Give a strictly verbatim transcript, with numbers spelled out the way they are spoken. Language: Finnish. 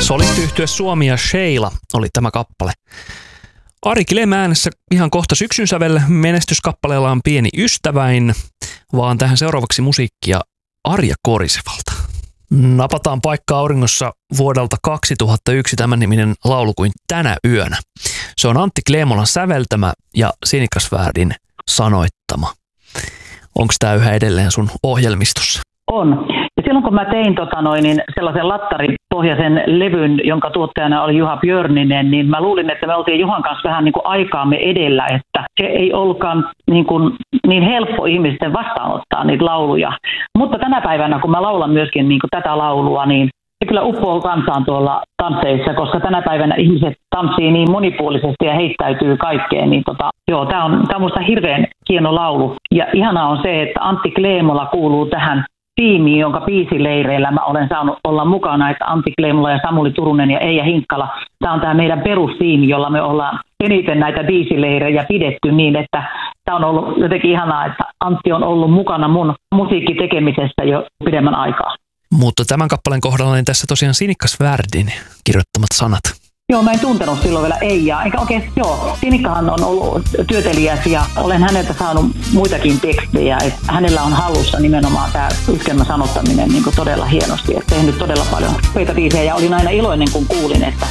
Solistiyhtye Suomi ja Sheila oli tämä kappale. Ari Kilem äänessä ihan kohta syksyn sävel. Menestyskappaleella on Pieni ystäväin, vaan tähän seuraavaksi musiikkia Arja Korisevalta. Napataan paikka auringossa vuodelta kaksituhattayksi tämän niminen laulu kuin Tänä yönä. Se on Antti Kleemolan säveltämä ja Sinikka Svärdin sanoittama. Onko tämä yhä edelleen sun ohjelmistossa? On. Ja silloin kun mä tein tota noin, niin sellaisen lattaripohjaisen levyn, jonka tuottajana oli Juha Björninen, niin mä luulin, että me oltiin Juhan kanssa vähän niin kuin aikaamme edellä, että se ei ollutkaan niin, kuin, niin helppo ihmisten vastaanottaa niitä lauluja. Mutta tänä päivänä, kun mä laulan myöskin niin kuin tätä laulua, niin se kyllä uppoo kansaan tuolla tansseissa, koska tänä päivänä ihmiset tanssii niin monipuolisesti ja heittäytyy kaikkeen. Niin tota, joo, tää on, tää on musta hirveän hieno laulu. Ja ihanaa on se, että Antti Kleemola kuuluu tähän tiimiin, jonka biisileireillä mä olen saanut olla mukana, että Antti Kleemola ja Samuli Turunen ja Eija Hinkkala. Tämä on tämä meidän perustiimi, jolla me ollaan eniten näitä biisileirejä pidetty niin, että tämä on ollut jotenkin ihanaa, että Antti on ollut mukana mun musiikkitekemisessä jo pidemmän aikaa. Mutta tämän kappaleen kohdalla niin tässä tosiaan Sinikka Svärdin kirjoittamat sanat. Joo, mä en tuntenut silloin vielä Eijaa. Eikä oikein, joo, Sinikkahan on ollut työtelijäs ja olen häneltä saanut muitakin tekstejä. Että hänellä on hallussa nimenomaan tämä yskelmä sanottaminen niin kuin todella hienosti. Että tehnyt todella paljon upeita biisejä ja olin aina iloinen, kun kuulin, että